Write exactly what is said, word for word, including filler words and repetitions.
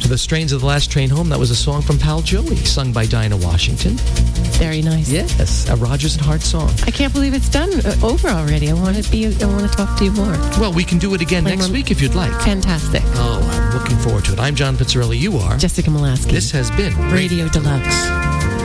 The Strains of the Last Train Home, that was a song from Pal Joey, sung by Dinah Washington. Very nice. Yes, a Rogers and Hart song. I can't believe it's done uh, over already. I want to be. I want to talk to you more. Well, we can do it again Like next mom- week if you'd like. Fantastic. Oh, I'm looking forward to it. I'm John Pizzarelli. You are. Jessica Molaski. This has been Radio Deluxe.